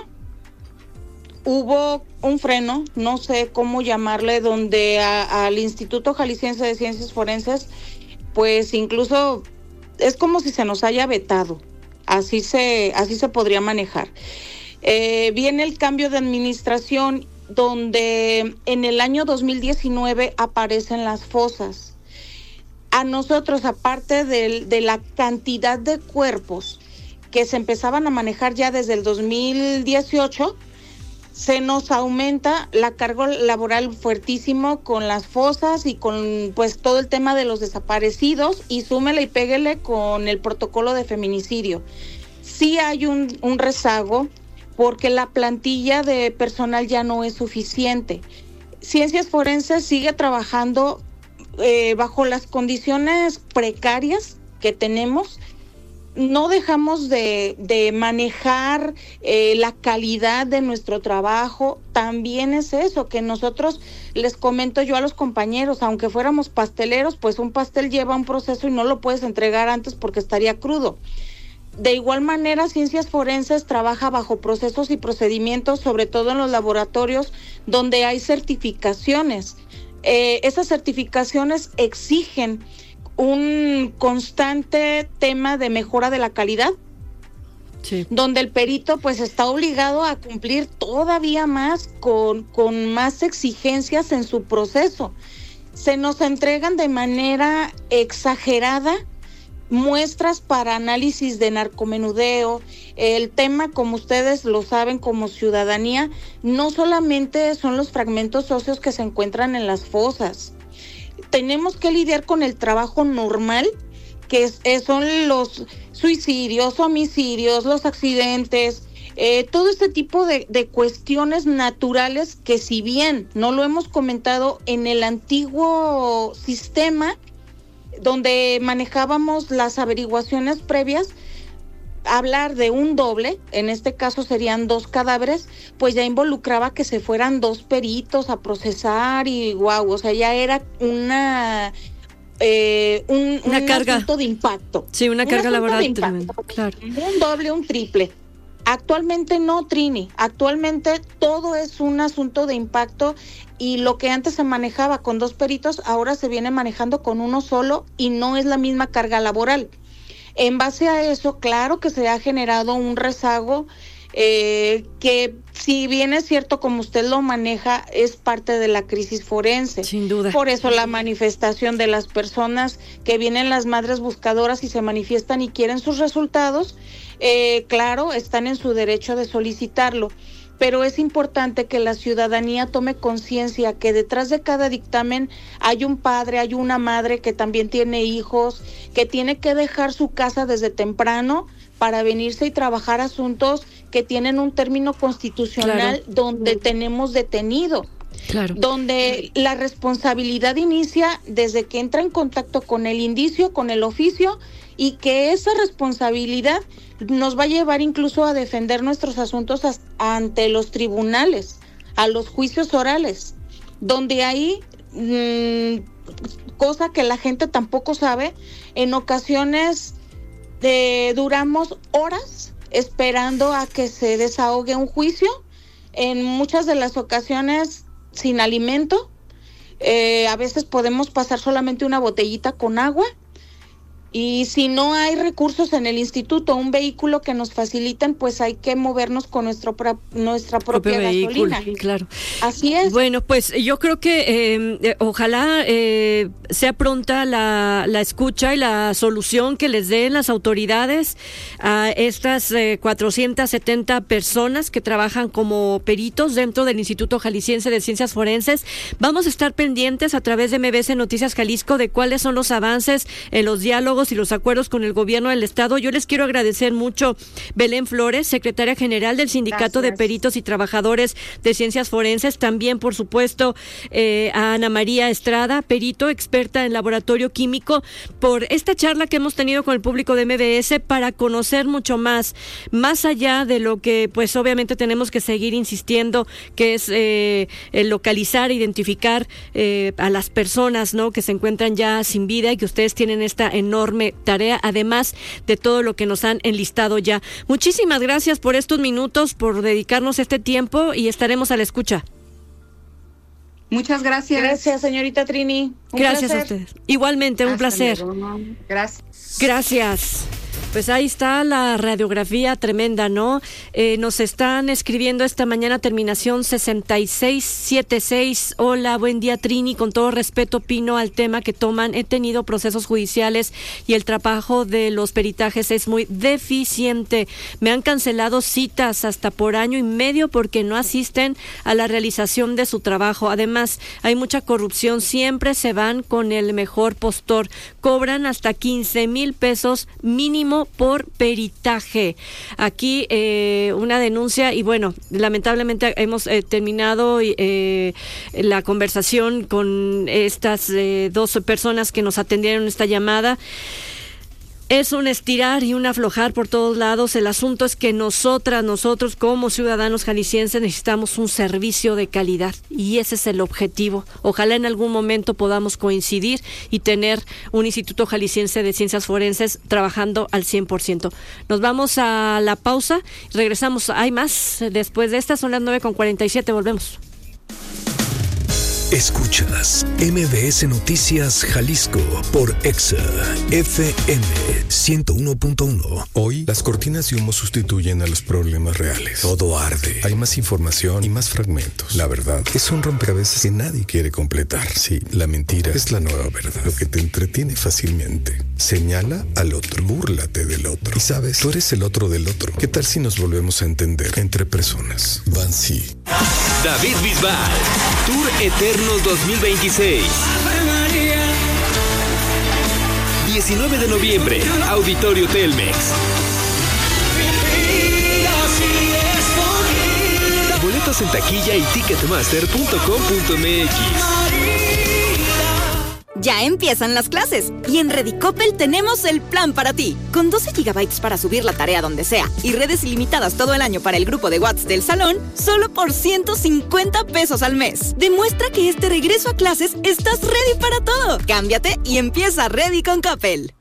hubo un freno, no sé cómo llamarle, donde a, al Instituto Jalisciense de Ciencias Forenses, pues incluso es como si se nos haya vetado. Así se, así se podría manejar. Eh, viene el cambio de administración, donde en el año dos mil diecinueve aparecen las fosas. A nosotros, aparte de, de la cantidad de cuerpos que se empezaban a manejar ya desde el dos mil dieciocho, se nos aumenta la carga laboral fuertísimo con las fosas y con pues todo el tema de los desaparecidos, y súmele y péguele con el protocolo de feminicidio. Sí hay un, un rezago, porque la plantilla de personal ya no es suficiente. Ciencias Forenses sigue trabajando eh, bajo las condiciones precarias que tenemos. No dejamos de, de manejar eh, la calidad de nuestro trabajo. También es eso, que nosotros, les comento yo a los compañeros, aunque fuéramos pasteleros, pues un pastel lleva un proceso y no lo puedes entregar antes porque estaría crudo. De igual manera, Ciencias Forenses trabaja bajo procesos y procedimientos, sobre todo en los laboratorios donde hay certificaciones. Eh, esas certificaciones exigen un constante tema de mejora de la calidad, sí, donde el perito pues está obligado a cumplir todavía más con, con más exigencias en su proceso. Se nos entregan de manera exagerada muestras para análisis de narcomenudeo. El tema, como ustedes lo saben como ciudadanía, no solamente son los fragmentos óseos que se encuentran en las fosas. Tenemos que lidiar con el trabajo normal, que es, es, son los suicidios, homicidios, los accidentes, eh, todo este tipo de, de cuestiones naturales que, si bien no lo hemos comentado en el antiguo sistema, donde manejábamos las averiguaciones previas, hablar de un doble, en este caso serían dos cadáveres, pues ya involucraba que se fueran dos peritos a procesar y guau, o sea, ya era una eh, un, una un carga. asunto de impacto. Sí, una un carga laboral impacto, tremenda, claro. Un doble, un triple. Actualmente no, Trini, actualmente todo es un asunto de impacto, y lo que antes se manejaba con dos peritos, ahora se viene manejando con uno solo, y no es la misma carga laboral. En base a eso, claro que se ha generado un rezago, eh, que si bien es cierto, como usted lo maneja, es parte de la crisis forense. Sin duda. Por eso la manifestación de las personas que vienen, las madres buscadoras, y se manifiestan y quieren sus resultados, eh, claro, están en su derecho de solicitarlo. Pero es importante que la ciudadanía tome conciencia que detrás de cada dictamen hay un padre, hay una madre que también tiene hijos, que tiene que dejar su casa desde temprano para venirse y trabajar asuntos que tienen un término constitucional, claro, donde tenemos detenido. Claro. Donde la responsabilidad inicia desde que entra en contacto con el indicio, con el oficio, y que esa responsabilidad nos va a llevar incluso a defender nuestros asuntos ante los tribunales, a los juicios orales, donde ahí, mmm, cosa que la gente tampoco sabe, en ocasiones eh, duramos horas esperando a que se desahogue un juicio, en muchas de las ocasiones sin alimento, eh, a veces podemos pasar solamente una botellita con agua, y si no hay recursos en el instituto, un vehículo que nos faciliten, pues hay que movernos con nuestro pro- nuestra propia propio gasolina. Vehículo, claro. Así es. Bueno, pues yo creo que eh, ojalá eh, sea pronta la, la escucha y la solución que les den las autoridades a estas eh, cuatrocientas setenta personas que trabajan como peritos dentro del Instituto Jalisciense de Ciencias Forenses. Vamos a estar pendientes a través de M B S Noticias Jalisco de cuáles son los avances en los diálogos y los acuerdos con el gobierno del estado. Yo les quiero agradecer mucho, Belén Flores, secretaria general del Sindicato Gracias. de Peritos y Trabajadores de Ciencias Forenses, también por supuesto eh, a Ana María Estrada, perito, experta en laboratorio químico, por esta charla que hemos tenido con el público de M B S para conocer mucho más, más allá de lo que pues obviamente tenemos que seguir insistiendo, que es eh, el localizar, identificar eh, a las personas, ¿no?, que se encuentran ya sin vida, y que ustedes tienen esta enorme tarea, además de todo lo que nos han enlistado ya. Muchísimas gracias por estos minutos, por dedicarnos este tiempo, y estaremos a la escucha. Muchas gracias. Gracias, señorita Trini. Un gracias placer. a ustedes. Igualmente, un Hasta placer. luego. Gracias. Gracias. Pues ahí está la radiografía tremenda, ¿no? Eh, nos están escribiendo esta mañana, terminación sesenta y seis setenta y seis. Hola, buen día, Trini. Con todo respeto, opino al tema que toman. He tenido procesos judiciales y el trabajo de los peritajes es muy deficiente. Me han cancelado citas hasta por año y medio porque no asisten a la realización de su trabajo. Además, hay mucha corrupción. Siempre se van con el mejor postor. Cobran hasta quince mil pesos mínimo por peritaje. Aquí eh, una denuncia, y bueno, lamentablemente hemos eh, terminado eh, la conversación con estas eh, dos personas que nos atendieron esta llamada. Es un estirar y un aflojar por todos lados. El asunto es que nosotras, nosotros como ciudadanos jaliscienses necesitamos un servicio de calidad, y ese es el objetivo. Ojalá en algún momento podamos coincidir y tener un Instituto Jalisciense de Ciencias Forenses trabajando al cien por ciento. Nos vamos a la pausa, regresamos. Hay más después de esta, son las nueve con cuarenta y siete, volvemos. Escuchas M B S Noticias Jalisco por Exa F M ciento uno punto uno. Hoy, las cortinas de humo sustituyen a los problemas reales. Todo arde. Hay más información y más fragmentos. La verdad es un rompecabezas que nadie quiere completar. Sí, la mentira es la nueva verdad. Lo que te entretiene fácilmente. Señala al otro. Búrlate del otro. Y sabes, tú eres el otro del otro. ¿Qué tal si nos volvemos a entender entre personas? Bansi. David Bisbal, Tour Eternos dos mil veintiséis. diecinueve de noviembre, Auditorio Telmex. Boletos en taquilla y ticketmaster punto com punto m x. Ya empiezan las clases y en Redicopel tenemos el plan para ti. Con doce gigabytes para subir la tarea donde sea y redes ilimitadas todo el año para el grupo de WhatsApp del salón, solo por ciento cincuenta pesos al mes. Demuestra que este regreso a clases estás ready para todo. Cámbiate y empieza Ready con Coppel.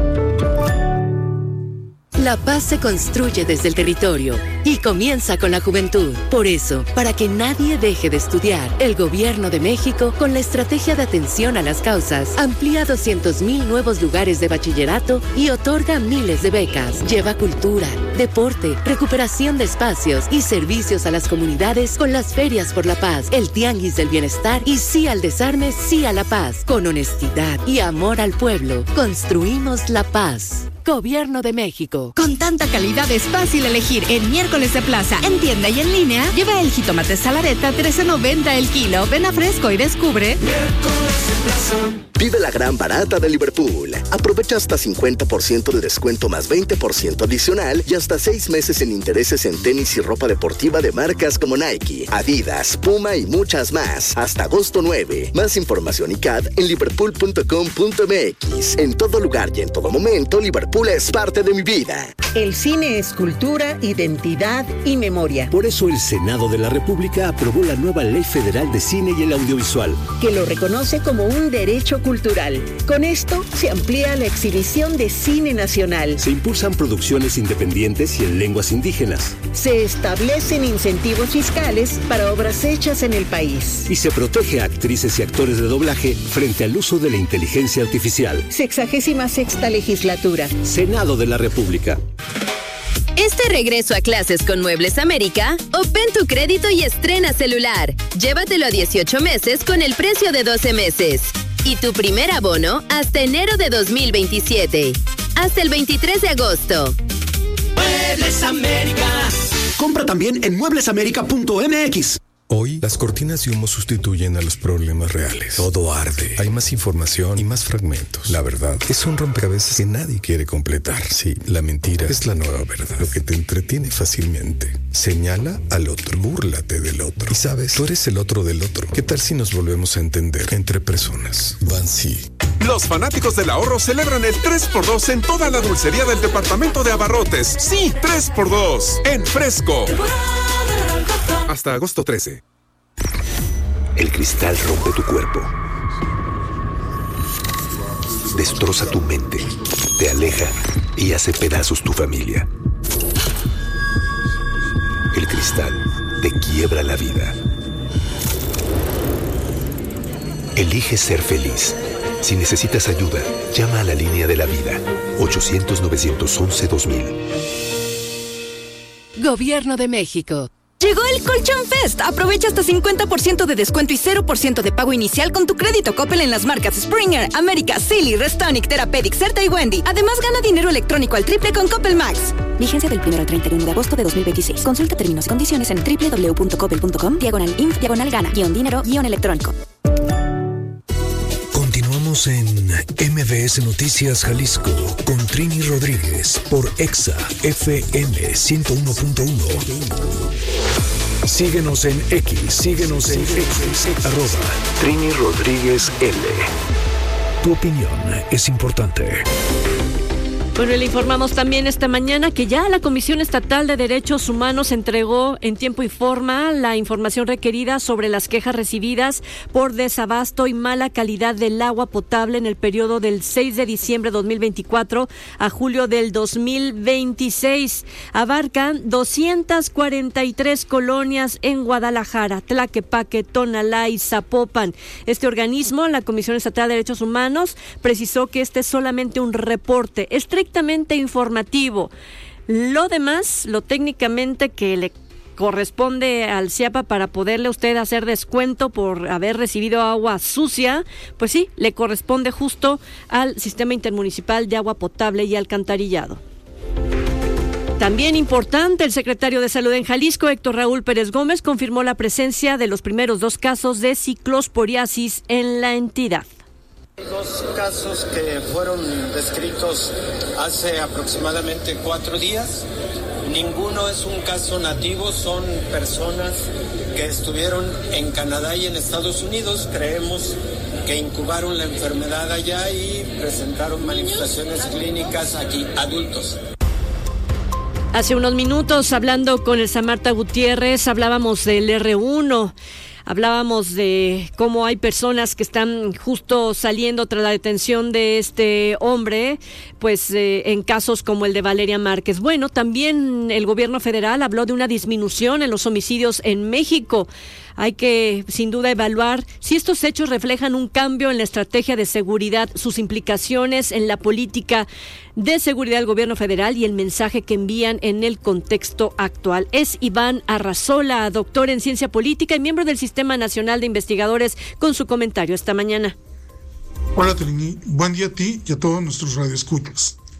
La paz se construye desde el territorio y comienza con la juventud. Por eso, para que nadie deje de estudiar, el Gobierno de México, con la estrategia de atención a las causas, amplía doscientos mil nuevos lugares de bachillerato y otorga miles de becas. Lleva cultura, deporte, recuperación de espacios y servicios a las comunidades con las ferias por la paz, el tianguis del bienestar y sí al desarme, sí a la paz. Con honestidad y amor al pueblo, construimos la paz. Gobierno de México. Con tanta calidad es fácil elegir. En miércoles de plaza, en tienda y en línea, lleva el jitomate salareta trece noventa el kilo. Ven a Fresco y descubre. Vive la gran barata de Liverpool. Aprovecha hasta cincuenta por ciento de descuento más veinte por ciento adicional y hasta seis meses en intereses en tenis y ropa deportiva de marcas como Nike, Adidas, Puma y muchas más. Hasta agosto nueve. Más información y C A D en liverpool punto com punto m x. En todo lugar y en todo momento, Liverpool es parte de mi vida. El cine es cultura, identidad y memoria. Por eso el Senado de la República aprobó la nueva Ley Federal de Cine y el Audiovisual, que lo reconoce como un derecho cultural. Con esto se amplía la exhibición de cine nacional. Se impulsan producciones independientes y en lenguas indígenas. Se establecen incentivos fiscales para obras hechas en el país. Y se protege a actrices y actores de doblaje frente al uso de la inteligencia artificial. Sexagésima sexta legislatura. Senado de la República. Este regreso a clases con Muebles América, obtén tu crédito y estrena celular. Llévatelo a dieciocho meses con el precio de doce meses. Y tu primer abono hasta enero de dos mil veintisiete. Hasta el veintitrés de agosto. Muebles América. Compra también en muebles américa punto m x. Hoy, las cortinas de humo sustituyen a los problemas reales. Todo arde. Hay más información y más fragmentos. La verdad es un rompecabezas que nadie quiere completar. Sí, la mentira es la nueva verdad. Lo que te entretiene fácilmente. Señala al otro. Búrlate del otro. Y sabes, tú eres el otro del otro. ¿Qué tal si nos volvemos a entender entre personas? Bansi. Los fanáticos del ahorro celebran el tres por dos en toda la dulcería del departamento de abarrotes. Sí, tres por dos. En Fresco. Hasta agosto trece. El cristal rompe tu cuerpo. Destroza tu mente. Te aleja y hace pedazos tu familia. El cristal te quiebra la vida. Elige ser feliz. Si necesitas ayuda, llama a la línea de la vida. ochocientos, novecientos once, dos mil. Gobierno de México. Llegó el Colchón Fest. Aprovecha hasta cincuenta por ciento de descuento y cero por ciento de pago inicial con tu crédito Coppel en las marcas Springer, América, Silly, Restonic, Therapeutic, Certa y Wendy. Además, gana dinero electrónico al triple con Coppel Max. Vigencia del primero al treinta y uno de agosto de dos mil veintiséis. Consulta términos y condiciones en doble u doble u doble u punto coppel punto com, diagonal inf, diagonal gana, guión dinero, guión electrónico. Continuamos en M V S Noticias Jalisco con Trini Rodríguez por Exa F M ciento uno punto uno. Síguenos en X, síguenos en X, arroba Trini Rodríguez L. Tu opinión es importante. Bueno, le informamos también esta mañana que ya la Comisión Estatal de Derechos Humanos entregó en tiempo y forma la información requerida sobre las quejas recibidas por desabasto y mala calidad del agua potable en el periodo del seis de diciembre de dos mil veinticuatro a julio del dos mil veintiséis. Abarcan doscientas cuarenta y tres colonias en Guadalajara, Tlaquepaque, Tonalá y Zapopan. Este organismo, la Comisión Estatal de Derechos Humanos, precisó que este es solamente un reporte estrictamente informativo. Lo demás, lo técnicamente que le corresponde al CIAPA para poderle a usted hacer descuento por haber recibido agua sucia, pues sí, le corresponde justo al Sistema Intermunicipal de Agua Potable y Alcantarillado. También importante, el secretario de Salud en Jalisco, Héctor Raúl Pérez Gómez, confirmó la presencia de los primeros dos casos de ciclosporiasis en la entidad. Dos casos que fueron descritos hace aproximadamente cuatro días. Ninguno es un caso nativo, son personas que estuvieron en Canadá y en Estados Unidos. Creemos que incubaron la enfermedad allá y presentaron manifestaciones clínicas aquí, adultos. Hace unos minutos, hablando con Elsa Marta Gutiérrez, hablábamos del erre uno. Hablábamos de cómo hay personas que están justo saliendo tras la detención de este hombre, pues eh, en casos como el de Valeria Márquez. Bueno, también el gobierno federal habló de una disminución en los homicidios en México. Hay que, sin duda, evaluar si estos hechos reflejan un cambio en la estrategia de seguridad, sus implicaciones en la política de seguridad del gobierno federal y el mensaje que envían en el contexto actual. Es Iván Arrazola, doctor en ciencia política y miembro del Sistema Nacional de Investigadores, con su comentario esta mañana. Hola, Trini. Buen día a ti y a todos nuestros radioescuchas.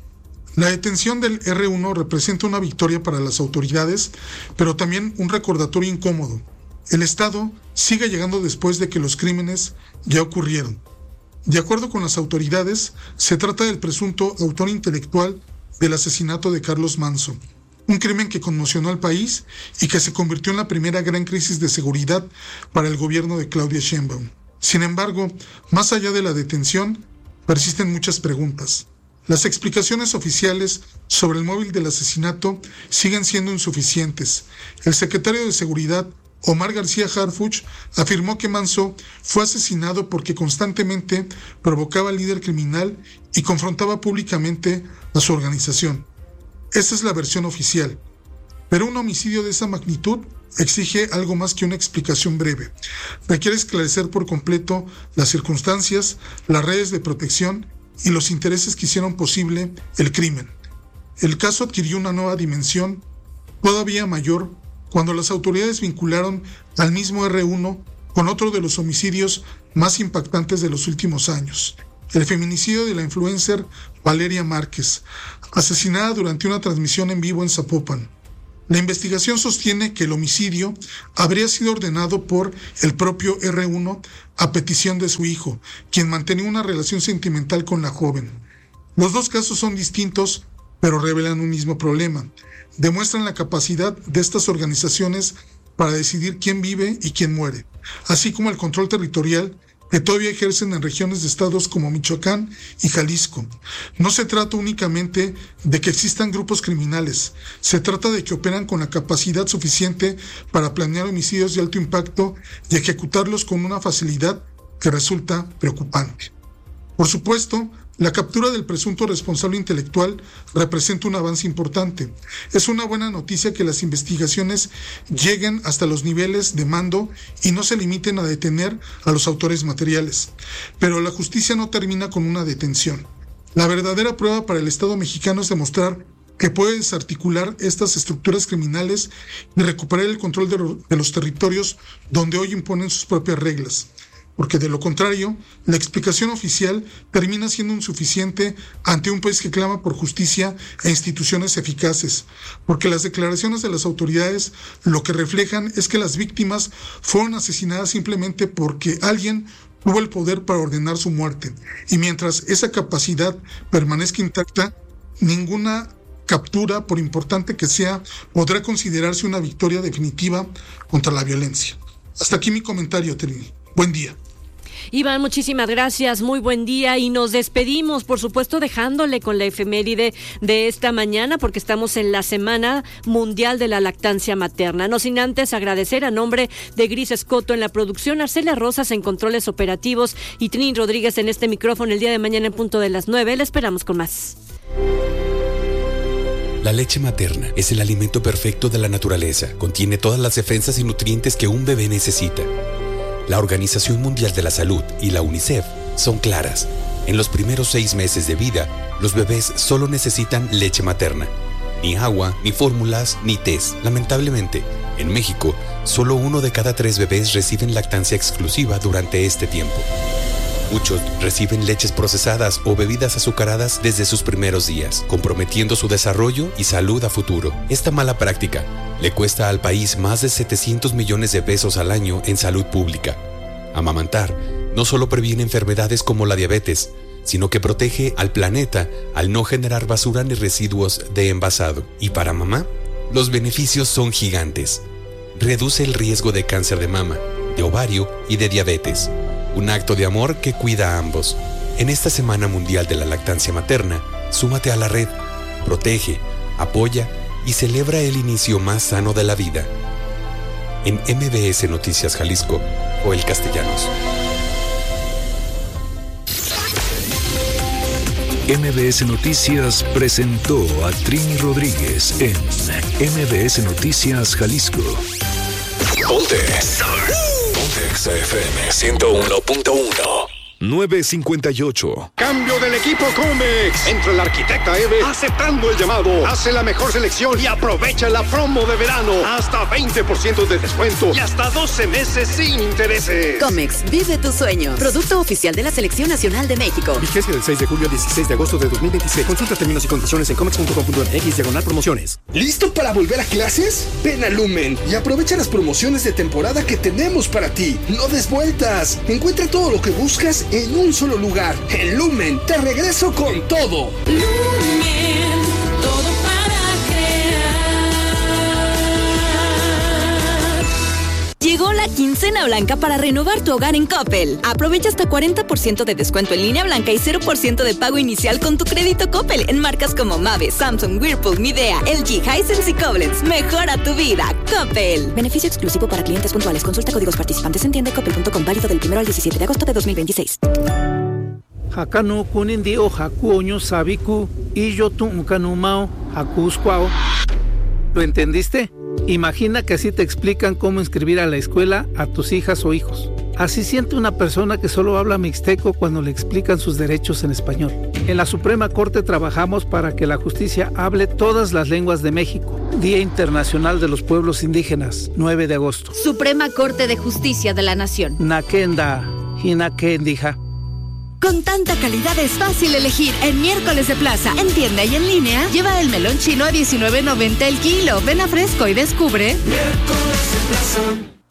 La detención del erre uno representa una victoria para las autoridades, pero también un recordatorio incómodo. El Estado sigue llegando después de que los crímenes ya ocurrieron. De acuerdo con las autoridades, se trata del presunto autor intelectual del asesinato de Carlos Manzo, un crimen que conmocionó al país y que se convirtió en la primera gran crisis de seguridad para el gobierno de Claudia Sheinbaum. Sin embargo, más allá de la detención, persisten muchas preguntas. Las explicaciones oficiales sobre el móvil del asesinato siguen siendo insuficientes. El secretario de Seguridad, Omar García Harfuch, afirmó que Manzo fue asesinado porque constantemente provocaba al líder criminal y confrontaba públicamente a su organización. Esa es la versión oficial. Pero un homicidio de esa magnitud exige algo más que una explicación breve. Requiere esclarecer por completo las circunstancias, las redes de protección y los intereses que hicieron posible el crimen. El caso adquirió una nueva dimensión todavía mayor cuando las autoridades vincularon al mismo erre uno con otro de los homicidios más impactantes de los últimos años, el feminicidio de la influencer Valeria Márquez, asesinada durante una transmisión en vivo en Zapopan. La investigación sostiene que el homicidio habría sido ordenado por el propio erre uno a petición de su hijo, quien mantenía una relación sentimental con la joven. Los dos casos son distintos, pero revelan un mismo problema. Demuestran la capacidad de estas organizaciones para decidir quién vive y quién muere, así como el control territorial que todavía ejercen en regiones de estados como Michoacán y Jalisco. No se trata únicamente de que existan grupos criminales, se trata de que operan con la capacidad suficiente para planear homicidios de alto impacto y ejecutarlos con una facilidad que resulta preocupante. Por supuesto, la captura del presunto responsable intelectual representa un avance importante. Es una buena noticia que las investigaciones lleguen hasta los niveles de mando y no se limiten a detener a los autores materiales. Pero la justicia no termina con una detención. La verdadera prueba para el Estado mexicano es demostrar que puede desarticular estas estructuras criminales y recuperar el control de, de los territorios donde hoy imponen sus propias reglas. Porque de lo contrario, la explicación oficial termina siendo insuficiente ante un país que clama por justicia e instituciones eficaces, porque las declaraciones de las autoridades lo que reflejan es que las víctimas fueron asesinadas simplemente porque alguien tuvo el poder para ordenar su muerte, y mientras esa capacidad permanezca intacta, ninguna captura, por importante que sea, podrá considerarse una victoria definitiva contra la violencia. Hasta aquí mi comentario, Trini. Buen día. Iván, muchísimas gracias, muy buen día y nos despedimos, por supuesto, dejándole con la efeméride de esta mañana porque estamos en la Semana Mundial de la Lactancia Materna. No sin antes agradecer a nombre de Gris Escoto en la producción, Arcelia Rosas en controles operativos y Trini Rodríguez en este micrófono el día de mañana en punto de las nueve. Le esperamos con más. La leche materna es el alimento perfecto de la naturaleza. Contiene todas las defensas y nutrientes que un bebé necesita. La Organización Mundial de la Salud y la UNICEF son claras. En los primeros seis meses de vida, los bebés solo necesitan leche materna. Ni agua, ni fórmulas, ni tés. Lamentablemente, en México, solo uno de cada tres bebés reciben lactancia exclusiva durante este tiempo. Muchos reciben leches procesadas o bebidas azucaradas desde sus primeros días, comprometiendo su desarrollo y salud a futuro. Esta mala práctica le cuesta al país más de setecientos millones de pesos al año en salud pública. Amamantar no solo previene enfermedades como la diabetes, sino que protege al planeta al no generar basura ni residuos de envasado. Y para mamá, los beneficios son gigantes. Reduce el riesgo de cáncer de mama, de ovario y de diabetes. Un acto de amor que cuida a ambos. En esta Semana Mundial de la Lactancia Materna, súmate a la red, protege, apoya y celebra el inicio más sano de la vida. En M B S Noticias Jalisco, Joel Castellanos. M B S Noticias presentó a Trini Rodríguez en M B S Noticias Jalisco. Ponte. Ponte X F M ciento uno punto uno. nueve cinco ocho. Cambio del equipo Comex. Entra el arquitecta Eve aceptando el llamado. Hace la mejor selección y aprovecha la promo de verano. Hasta veinte por ciento de descuento y hasta doce meses sin intereses. Comex, vive tu sueño. Producto oficial de la Selección Nacional de México. Vigencia del seis de julio al dieciséis de agosto de dos mil veintiséis. Consulta términos y condiciones en comex punto com punto m x diagonal promociones. ¿Listo para volver a clases? Ven a Lumen y aprovecha las promociones de temporada que tenemos para ti. No des vueltas. Encuentra todo lo que buscas en un solo lugar. En Lumen, te regreso con todo. Lumen, todo para crear. Llegó la quincena blanca para renovar tu hogar en Coppel. Aprovecha hasta cuarenta por ciento de descuento en línea blanca y cero por ciento de pago inicial con tu crédito Coppel en marcas como Mave, Samsung, Whirlpool, Midea, L G, Hisense y Koblenz. Mejora tu vida, Coppel. Beneficio exclusivo para clientes puntuales. Consulta códigos participantes en tienda coppel punto com. Válido del primero al diecisiete de agosto de dos mil veintiséis. Hakano kunindi o haku oño sabiku y yo tu unkanumao haku squao. ¿Lo entendiste? Imagina que así te explican cómo inscribir a la escuela a tus hijas o hijos. Así siente una persona que solo habla mixteco cuando le explican sus derechos en español. En la Suprema Corte trabajamos para que la justicia hable todas las lenguas de México. Día Internacional de los Pueblos Indígenas, nueve de agosto. Suprema Corte de Justicia de la Nación. Nakenda, hinakendija. Con tanta calidad es fácil elegir. En Miércoles de Plaza, en tienda y en línea, lleva el melón chino a diecinueve noventa el kilo. Ven a Fresco y descubre. Miércoles de Plaza.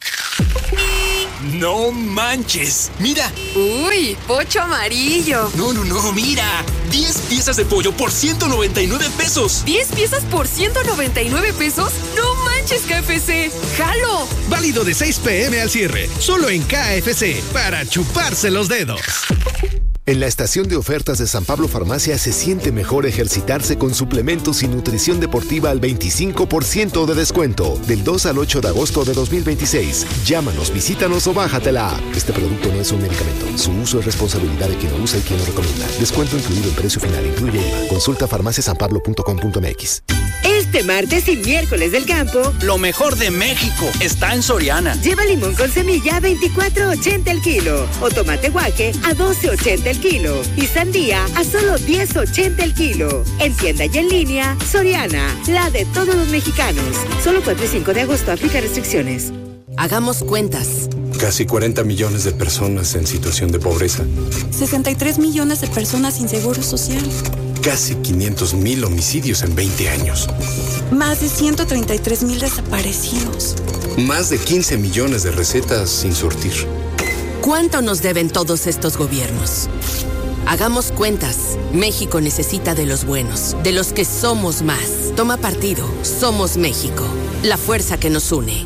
¡No manches! ¡Mira! ¡Uy! ¡Pocho amarillo! No, no, no, mira. diez piezas de pollo por ciento noventa y nueve pesos. ¿diez piezas por ciento noventa y nueve pesos? ¡No manches, K F C! ¡Jalo! Válido de seis pe eme al cierre. Solo en K F C. Para chuparse los dedos. En la estación de ofertas de San Pablo Farmacia se siente mejor ejercitarse con suplementos y nutrición deportiva al veinticinco por ciento de descuento. Del dos al ocho de agosto de dos mil veintiséis. Llámanos, visítanos o bájate la app. Este producto no es un medicamento. Su uso es responsabilidad de quien lo usa y quien lo recomienda. Descuento incluido en precio final. Incluye I V A. Consulta farmacia san pablo punto com punto m x. Este martes y miércoles del campo, lo mejor de México está en Soriana. Lleva limón con semilla a veinticuatro ochenta el kilo o tomate guaje a doce ochenta el kilo y sandía a solo diez ochenta el kilo. En tienda y en línea, Soriana, la de todos los mexicanos. Solo cuatro y cinco de agosto, aplica restricciones. Hagamos cuentas. Casi cuarenta millones de personas en situación de pobreza. sesenta y tres millones de personas sin seguro social. Casi quinientos mil homicidios en veinte años. Más de ciento treinta y tres mil desaparecidos. Más de quince millones de recetas sin surtir. ¿Cuánto nos deben todos estos gobiernos? Hagamos cuentas. México necesita de los buenos, de los que somos más. Toma partido. Somos México. La fuerza que nos une.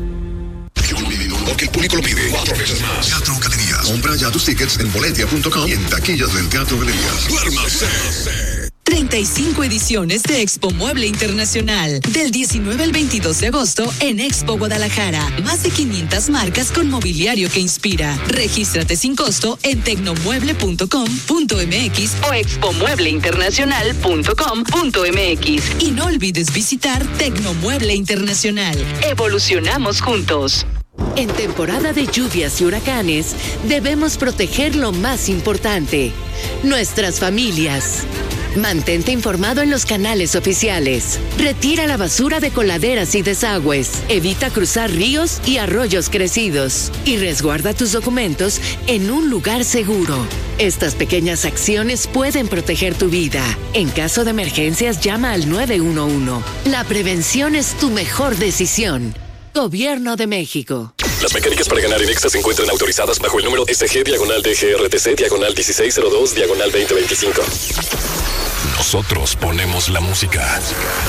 Porque el público lo pide. Cuatro veces más. Teatro Galerías. Compra ya tus tickets en boletia punto com y en taquillas del Teatro Galerías. ¡Duérmase! treinta y cinco ediciones de Expo Mueble Internacional. Del diecinueve al veintidós de agosto en Expo Guadalajara. Más de quinientas marcas con mobiliario que inspira. Regístrate sin costo en tecnomueble punto com punto m x o expomueble internacional punto com punto m x. Y no olvides visitar Tecnomueble Internacional. Evolucionamos juntos. En temporada de lluvias y huracanes, debemos proteger lo más importante, nuestras familias. Mantente informado en los canales oficiales. Retira la basura de coladeras y desagües. Evita cruzar ríos y arroyos crecidos. Y resguarda tus documentos en un lugar seguro. Estas pequeñas acciones pueden proteger tu vida. En caso de emergencias, llama al nueve uno uno. La prevención es tu mejor decisión. Gobierno de México. Las mecánicas para ganar en Exa se encuentran autorizadas bajo el número S G diagonal D G R T C diagonal dieciséis cero dos diagonal veinte veinticinco. Nosotros ponemos la música.